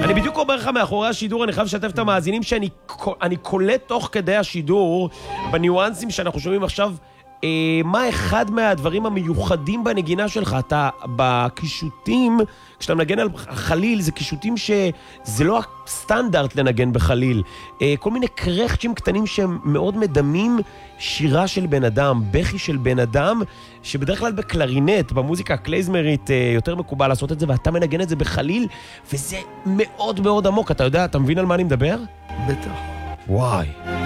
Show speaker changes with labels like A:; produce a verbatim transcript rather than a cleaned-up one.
A: אני בדיוק אומר לך מאחורי השידור, אני חייב לשתף את המאזינים שאני אני קולט תוך כדי השידור, בניואנסים שאנחנו שומעים עכשיו, אה, מה אחד מהדברים המיוחדים בנגינה שלך? אתה בקישוטים, כשאתה מנגן על חליל, זה קישוטים שזה לא הסטנדרט לנגן בחליל. אה, כל מיני קרחצ'ים קטנים שהם מאוד מדמים שירה של בן אדם, בכי של בן אדם, שבדרך כלל בקלרינט, במוזיקה הקלייזמרית, אה, יותר מקובל לעשות את זה, ואתה מנגן את זה בחליל, וזה מאוד מאוד עמוק. אתה יודע, אתה מבין על מה אני מדבר?
B: בטח.
A: וואי.